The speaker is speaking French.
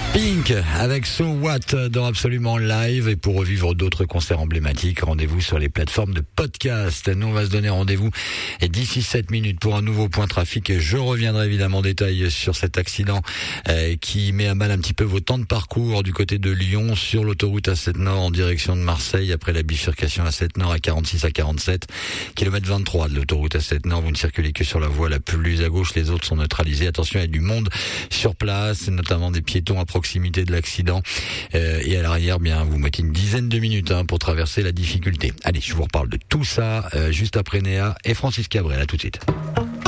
Pink avec So What dans Absolument Live, et pour revivre d'autres concerts emblématiques, rendez-vous sur les plateformes de podcast. Nous on va se donner rendez-vous d'ici 7 minutes pour un nouveau point trafic. Je reviendrai évidemment en détail sur cet accident qui met à mal un petit peu vos temps de parcours du côté de Lyon sur l'autoroute A7 Nord en direction de Marseille après la bifurcation A7 Nord à 46 à 47 km 23 de l'autoroute A7 Nord. Vous ne circulez que sur la voie la plus à gauche, les autres sont neutralisés. Attention, il y a du monde sur place, notamment des piétons à proximité de l'accident, et à l'arrière, bien, vous mettez une dizaine de minutes pour traverser la difficulté. Allez, je vous reparle de tout ça juste après Néa et Francis Cabrel. À tout de suite.